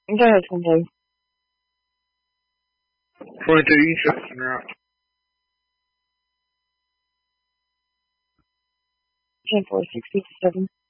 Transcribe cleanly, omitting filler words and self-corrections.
Go ahead, 22. 22 East Jackson Route. 10-4, 657.